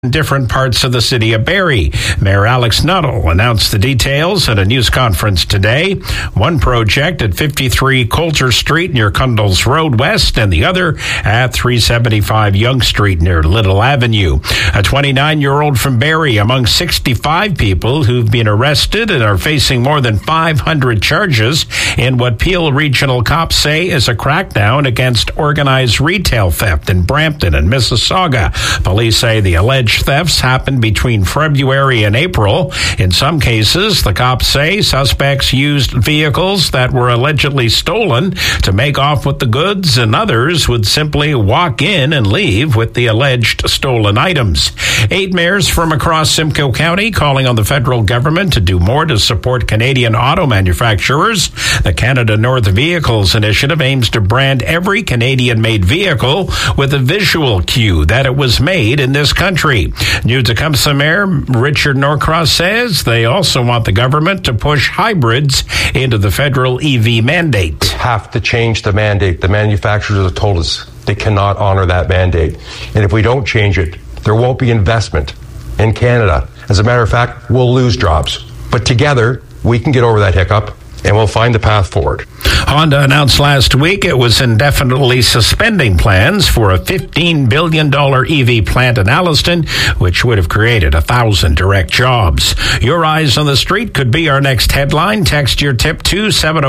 different parts of the city of Barrie. Mayor Alex Nuttall announced the details at a news conference today. One project at 53 Coulter Street near Cundles Road West, and the other at 375 Yonge Street near Little Avenue. A 29-year-old from Barrie among 65 people who've been arrested and are facing more than 500 charges in what Peel Regional cops say is a crackdown against organized retail theft in Brampton and Mississauga. Police say the alleged thefts happened between February and April. In some cases, the cops say suspects used vehicles that were allegedly stolen to make off with the goods, and others would simply walk in and leave with the alleged stolen items. 8 mayors from across Simcoe County calling on the federal government to do more to support Canadian auto manufacturers. The Canada North Vehicles Initiative aims to brand every Canadian-made vehicle with a visual cue that it was made in this country. New Tecumseh Mayor Richard Norcross says they also want the government to push hybrids into the federal EV mandate. Have to change the mandate. The manufacturers have told us they cannot honor that mandate. And if we don't change it, there won't be investment in Canada. As a matter of fact, we'll lose jobs. But together, we can get over that hiccup, and we'll find the path forward. Honda announced last week it was indefinitely suspending plans for a $15 billion EV plant in Alliston, which would have created 1,000 direct jobs. Your eyes on the street could be our next headline. Text your tip to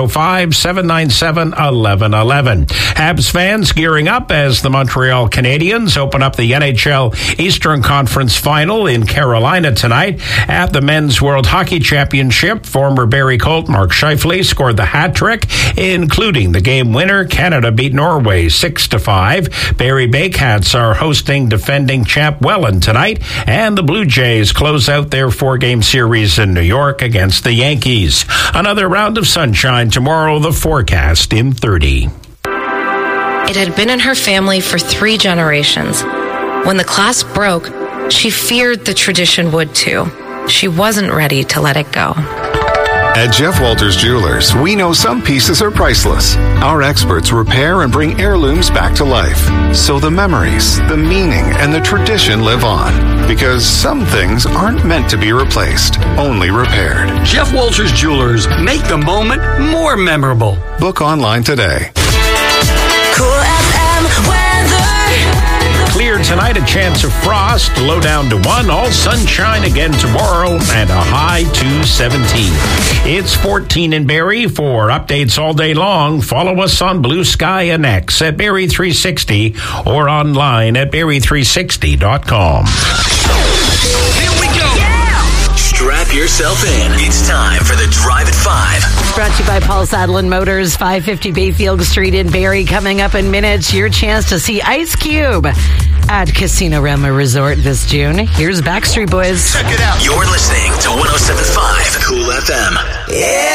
705-797-1111. Habs fans gearing up as the Montreal Canadiens open up the NHL Eastern Conference Final in Carolina tonight. At the Men's World Hockey Championship, former Barrie Colt Mark Scheifele scored the hat trick, including the game winner. Canada beat Norway 6-5. Barrie Baycats are hosting defending champ Welland tonight, and the Blue Jays close out their 4-game series in New York against the Yankees. Another round of sunshine tomorrow, the forecast in 30. It had been in her family for 3 generations. When the clasp broke, she feared the tradition would too. She wasn't ready to let it go. At Jeff Walters Jewelers, we know some pieces are priceless. Our experts repair and bring heirlooms back to life, so the memories, the meaning, and the tradition live on. Because some things aren't meant to be replaced, only repaired. Jeff Walters Jewelers, make the moment more memorable. Book online today. Cool FM weather. Clear tonight, a chance of frost, low down to 1. All sunshine again tomorrow, and a high to 17. It's 14 in Barrie. For updates all day long, follow us on Blue Sky and X at Barrie 360 or online at Barrie360.com. Here we go. Yeah. Strap yourself in. It's time for the Drive at 5. Brought to you by Paul Sadlin Motors, 550 Bayfield Street in Barrie. Coming up in minutes, your chance to see Ice Cube at Casino Rama Resort this June. Here's Backstreet Boys. Check it out. You're listening to 107.5 Cool FM. Yeah.